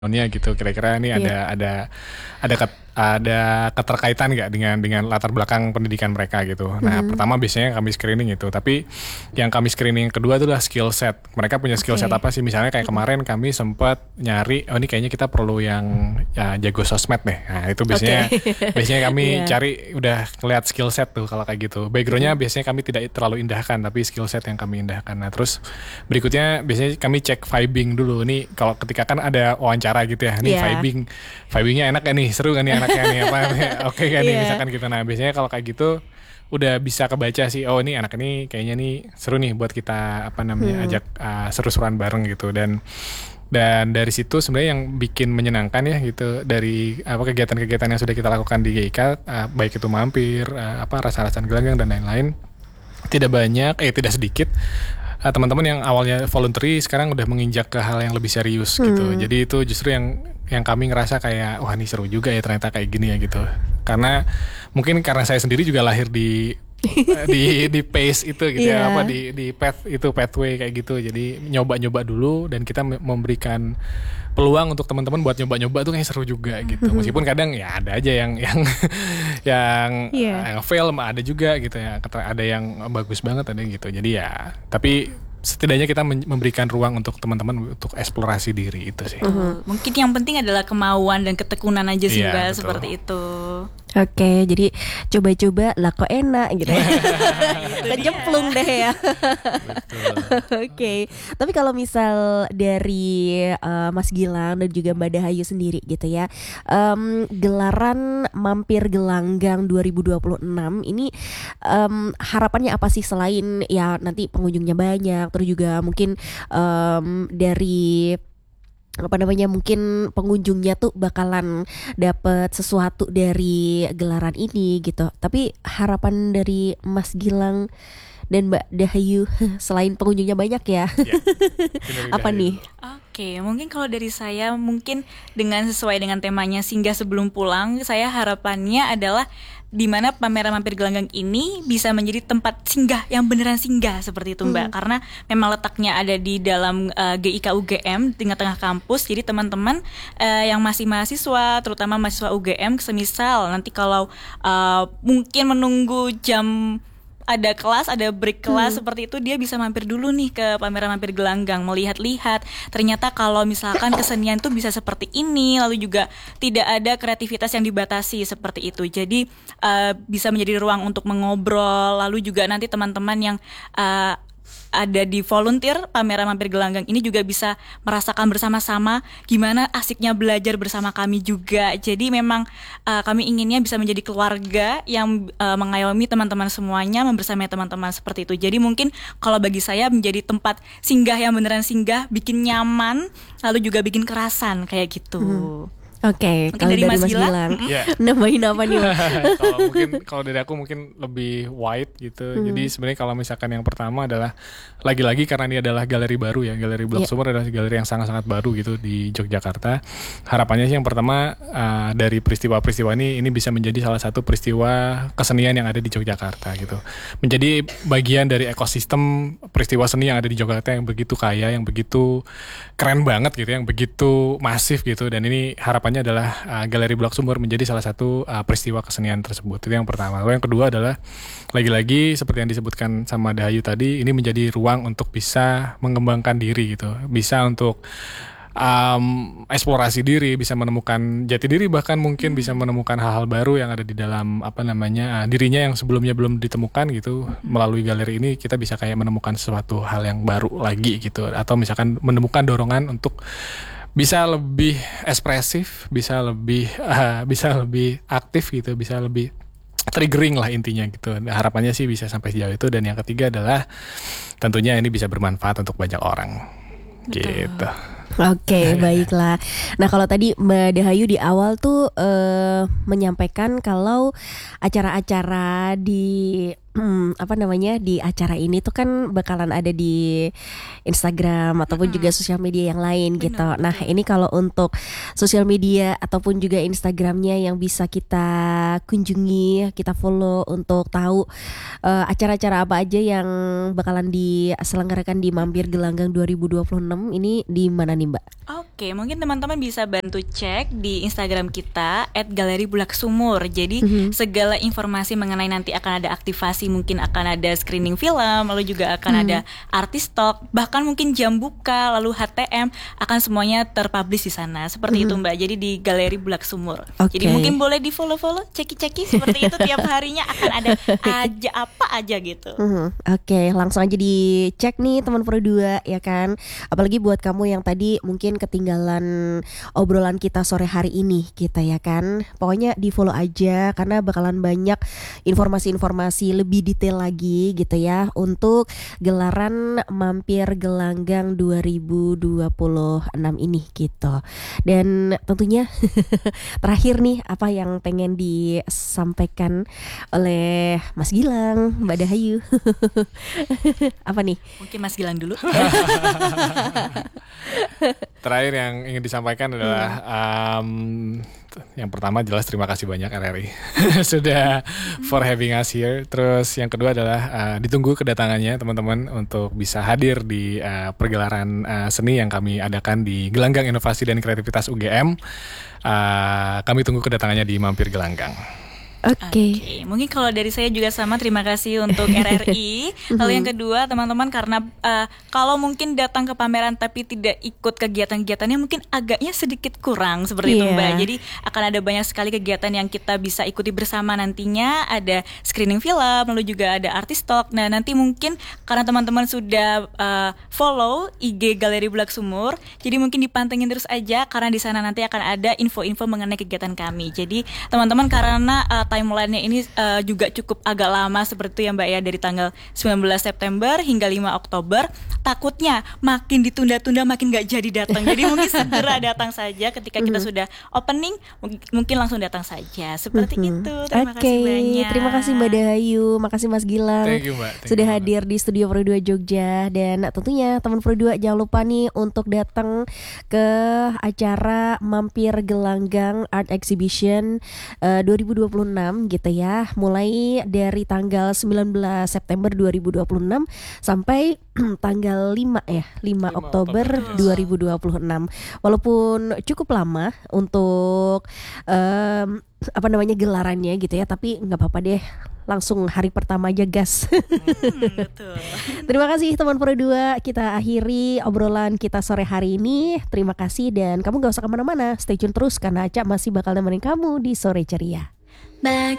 gitu. Kira-kira ini Iya. ada keterkaitan nggak dengan latar belakang pendidikan mereka gitu. Nah, Mhm. pertama biasanya kami screening itu, tapi yang kami screening kedua itu adalah skill set. Mereka punya skill set Oke. apa sih? Misalnya kayak Mhm. kemarin kami sempat nyari, oh ini kayaknya kita perlu yang ya, jago sosmed deh. Nah, itu Oke. biasanya biasanya kami Iya. cari udah ngeliat skill set tuh kalau kayak gitu. Backgroundnya Mhm. biasanya kami tidak terlalu indahkan, tapi skill set yang kami indahkan. Nah, terus berikutnya biasanya kami cek vibing dulu nih. Kalau ketika kan ada wawancara gitu ya, nih Iya. vibingnya enak gak nih, seru kan nih anaknya nih apa, oke kan nih Iya. misalkan gitu. Nah biasanya kalau kayak gitu udah bisa kebaca sih, oh ini anak ini kayaknya nih seru nih buat kita apa namanya Hmm. ajak seru-seruan bareng gitu. Dan dari situ sebenarnya yang bikin menyenangkan ya gitu dari apa kegiatan-kegiatan yang sudah kita lakukan di GIK, baik itu mampir, apa rasa-rasan gelanggang dan lain-lain, tidak sedikit teman-teman yang awalnya voluntary sekarang udah menginjak ke hal yang lebih serius gitu. Hmm. Jadi itu justru yang kami ngerasa kayak wah ini seru juga ya ternyata kayak gini ya gitu. Karena mungkin karena saya sendiri juga lahir di pace itu gitu ya, apa Iya. di path itu, pathway kayak gitu. Jadi nyoba-nyoba dulu dan kita memberikan peluang untuk teman-teman buat nyoba-nyoba tuh kayak seru juga gitu. Meskipun kadang ya ada aja yang Iya. yang fail mah ada juga gitu ya. Ada yang bagus banget ada gitu. Jadi ya tapi setidaknya kita memberikan ruang untuk teman-teman untuk eksplorasi diri itu sih. Betul. Mungkin yang penting adalah kemauan dan ketekunan aja sih Iya, Mbak, betul. seperti itu. Oke, jadi coba-coba lah kok enak gitu ya. Kejemplung deh ya. Betul. Oke, tapi kalau misal dari Mas Gilang dan juga Mbak Dahayu sendiri gitu ya, gelaran Mampir Gelanggang 2026 ini harapannya apa sih selain ya nanti pengunjungnya banyak, terus juga mungkin dari apa namanya mungkin pengunjungnya tuh bakalan dapet sesuatu dari gelaran ini gitu. Tapi harapan dari Mas Gilang dan Mbak Dahayu selain pengunjungnya banyak ya, Ya, mungkin dari apa Dayu nih? dulu. Oke, mungkin kalau dari saya mungkin dengan sesuai dengan temanya singgah sebelum pulang, saya harapannya adalah di mana pameran Mampir Gelanggang ini bisa menjadi tempat singgah yang beneran singgah seperti itu Mbak. Karena memang letaknya ada di dalam GIK UGM, tengah-tengah kampus. Jadi teman-teman yang masih mahasiswa, terutama mahasiswa UGM, semisal nanti kalau mungkin menunggu jam ada kelas, ada break kelas seperti itu, dia bisa mampir dulu nih ke pameran Mampir Gelanggang, melihat-lihat ternyata kalau misalkan kesenian tuh bisa seperti ini, lalu juga tidak ada kreativitas yang dibatasi seperti itu. Jadi bisa menjadi ruang untuk mengobrol, lalu juga nanti teman-teman yang ada di volunteer pameran Mampir Gelanggang ini juga bisa merasakan bersama-sama gimana asiknya belajar bersama kami juga. Jadi memang kami inginnya bisa menjadi keluarga yang mengayomi teman-teman semuanya, membersamai teman-teman seperti itu. Jadi mungkin kalau bagi saya menjadi tempat singgah yang beneran singgah, bikin nyaman, lalu juga bikin kerasan kayak gitu. Oke, Mungkin kalau dari dari Mas Mas Gilang? Gilang, Ya. nambahin apa nih Mas? Kalau dari aku mungkin lebih wide gitu. Jadi sebenarnya kalau misalkan yang pertama adalah lagi-lagi karena ini adalah galeri baru ya, galeri Blok Iya. Sumur adalah galeri yang sangat-sangat baru gitu di Yogyakarta. Harapannya sih yang pertama dari peristiwa-peristiwa ini bisa menjadi salah satu peristiwa kesenian yang ada di Yogyakarta gitu. Menjadi bagian dari ekosistem peristiwa seni yang ada di Yogyakarta yang begitu kaya, yang begitu keren banget gitu, yang begitu masif gitu. Dan ini harapannya adalah Galeri Blok Sumur menjadi salah satu peristiwa kesenian tersebut. Itu yang pertama. Lalu yang kedua adalah lagi-lagi seperti yang disebutkan sama Dahayu tadi, ini menjadi ruang untuk bisa mengembangkan diri gitu, bisa untuk eksplorasi diri, bisa menemukan jati diri, bahkan mungkin bisa menemukan hal-hal baru yang ada di dalam apa namanya dirinya yang sebelumnya belum ditemukan gitu. Melalui galeri ini kita bisa kayak menemukan sesuatu hal yang baru lagi gitu, atau misalkan menemukan dorongan untuk bisa lebih ekspresif, bisa lebih aktif gitu, bisa lebih triggering lah intinya gitu. Nah, harapannya sih bisa sampai sejauh itu. Dan yang ketiga adalah tentunya ini bisa bermanfaat untuk banyak orang. Gitu. Oke, baiklah. Nah, kalau tadi Mbak Dahayu di awal tuh menyampaikan kalau acara-acara di apa namanya, di acara ini tuh kan bakalan ada di Instagram ataupun juga sosial media yang lain gitu. Benar, Nah, betul. ini kalau untuk sosial media ataupun juga Instagramnya yang bisa kita kunjungi, kita follow untuk tahu acara-acara apa aja yang bakalan diselenggarakan di Mampir Gelanggang 2026 ini di mana nih, Mbak? Oke, mungkin teman-teman bisa bantu cek di Instagram kita @galeribulaksumur. Jadi segala informasi mengenai nanti akan ada aktivasi, mungkin akan ada screening film, lalu juga akan ada artis talk, bahkan mungkin jam buka, lalu HTM akan semuanya terpublish di sana. Seperti itu Mbak. Jadi di Galeri Bulak Sumur. Oke. Jadi mungkin boleh di follow-follow, ceki-ceki seperti itu, tiap harinya akan ada aja apa aja gitu. Oke, langsung aja dicek nih teman Pro 2 ya kan. Apalagi buat kamu yang tadi mungkin ketinggalan obrolan kita sore hari ini kita ya kan. Pokoknya di follow aja karena bakalan banyak informasi-informasi lebih detail lagi gitu ya untuk gelaran Mampir Gelanggang 2026 ini gitu. Dan tentunya terakhir nih, apa yang pengen disampaikan oleh Mas Gilang, Mbak Dahayu? Apa nih? Mungkin Mas Gilang dulu. Terakhir yang ingin disampaikan adalah yang pertama jelas terima kasih banyak RRI sudah for having us here. Terus yang kedua adalah ditunggu kedatangannya teman-teman untuk bisa hadir di pergelaran seni yang kami adakan di Gelanggang Inovasi dan Kreativitas UGM. Kami tunggu kedatangannya di Mampir Gelanggang. Oke. Oke, mungkin kalau dari saya juga sama, terima kasih untuk RRI. Lalu yang kedua teman-teman, karena kalau mungkin datang ke pameran tapi tidak ikut kegiatan-kegiatannya mungkin agaknya sedikit kurang seperti itu Iya. Mbak. Jadi akan ada banyak sekali kegiatan yang kita bisa ikuti bersama nantinya. Ada screening film, lalu juga ada artis talk. Nah nanti mungkin karena teman-teman sudah follow IG Galeri Bulak Sumur, jadi mungkin dipantengin terus aja karena di sana nanti akan ada info-info mengenai kegiatan kami. Jadi teman-teman, karena timelinenya ini juga cukup agak lama seperti itu ya Mbak ya, dari tanggal 19 September hingga 5 Oktober, takutnya makin ditunda-tunda makin gak jadi datang. Jadi mungkin segera datang saja ketika kita sudah opening, mungkin langsung datang saja. Seperti itu. Terima kasih banyak. Terima kasih Mbak Dahayu, makasih Mas Gilang. Thank you, Mbak. Thank Sudah you hadir di Studio Pro 2 Jogja. Dan tentunya teman Pro 2 jangan lupa nih untuk datang ke acara Mampir Gelanggang Art Exhibition 2026 gitu ya. Mulai dari tanggal 19 September 2026 sampai tanggal 5 ya, 5 Oktober 2026. Walaupun cukup lama untuk apa namanya gelarannya gitu ya, tapi nggak apa-apa deh, langsung hari pertama aja gas. Betul. Terima kasih teman Pro 2. Kita akhiri obrolan kita sore hari ini. Terima kasih dan kamu gak usah kemana-mana. Stay tune terus karena Aca masih bakal nemenin kamu di Sore Ceria. Back